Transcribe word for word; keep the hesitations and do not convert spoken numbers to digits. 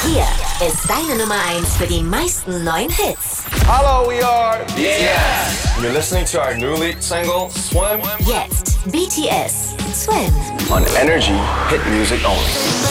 Hier ist deine Nummer eins für die meisten neuen Hits. Hello, we are B T S. You're listening to our new lead single, Swim. Jetzt B T S, Swim. On Energy, hit music only.